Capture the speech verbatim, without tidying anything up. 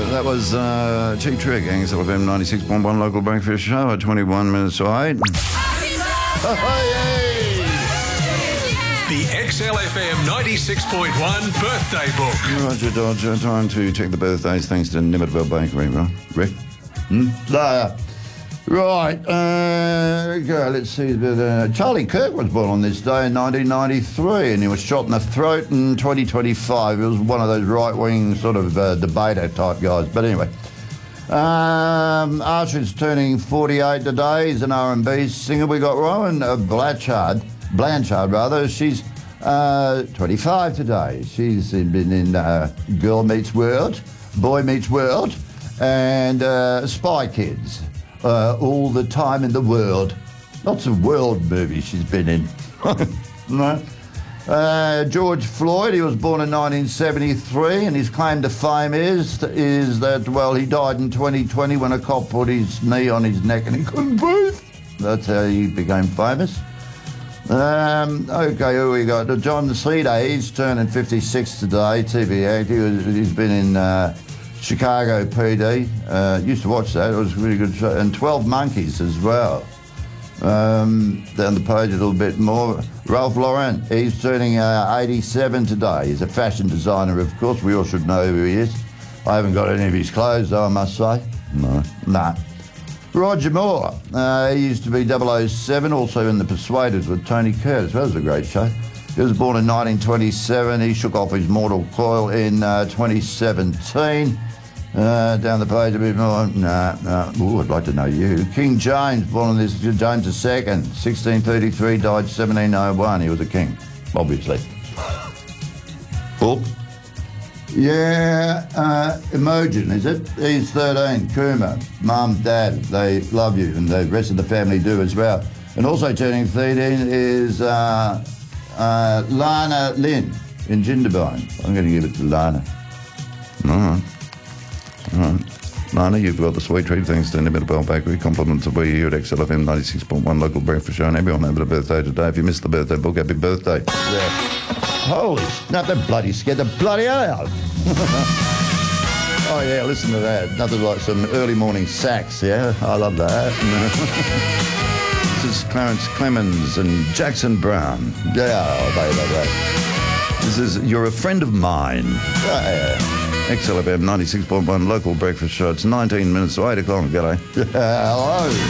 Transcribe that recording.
That was uh, Cheap Trick, X L F M ninety-six point one local breakfast show at twenty-one minutes to eight. The X L F M ninety-six point one birthday book. Roger Dodger, time to check the birthdays thanks to Nimmerville Bakery, right? Rick? Hmm? There. Right, uh, okay, let's see. Uh, Charlie Kirk was born on this day in nineteen ninety-three and he was shot in the throat in twenty twenty-five. He was one of those right-wing sort of uh, debater type guys. But anyway, um, Archer's turning forty-eight today. He's an R and B singer. We got Rowan uh, Blanchard, Blanchard rather. She's uh, twenty-five today. She's been in uh, Girl Meets World, Boy Meets World, and uh, Spy Kids. Uh, all the time in the world. Lots of world movies she's been in. No. Uh, George Floyd, he was born in nineteen seventy-three, and his claim to fame is, is that, well, he died in twenty twenty when a cop put his knee on his neck and he couldn't breathe. That's how he became famous. Um, okay, who we got? John Cena, he's turning fifty-six today, T V actor. He was, he's been in... Uh, Chicago P D, uh, used to watch that, it was a really good show, and twelve Monkeys as well. Um, down the page a little bit more, Ralph Lauren, he's turning uh, eighty-seven today. He's a fashion designer, of course, we all should know who he is. I haven't got any of his clothes though, I must say. No. Nah. Roger Moore, uh, he used to be double oh seven, also in The Persuaders with Tony Curtis. That was a great show. He was born in nineteen twenty-seven. He shook off his mortal coil in uh, twenty seventeen. Uh, down the page a bit more. Nah, nah. Ooh, I'd like to know you. King James, born on this, James the Second, sixteen thirty-three, died seventeen oh one. He was a king, obviously. Oh. Yeah, uh, Imogen, is it? He's thirteen. Kuma, Mum, Dad, they love you, and the rest of the family do as well. And also turning thirteen is uh, uh, Lana Lynn in Jindabyne. I'm going to give it to Lana. All right. All right. Lana, you've got the sweet treat thanks to Nimmerville Bakery. Compliments of we here at X L F M ninety-six point one local breakfast show, and everyone having a birthday today. If you missed the birthday book, happy birthday. Yeah. Holy snap, they're bloody scared the bloody hell out. Oh yeah, listen to that. Nothing like some early morning sax, yeah? I love that. This is Clarence Clemens and Jackson Brown. Yeah, oh, they love that. This is You're a Friend of Mine. Yeah. X L F M ninety-six point one local breakfast show. It's nineteen minutes to eight o'clock. G'day. Hello.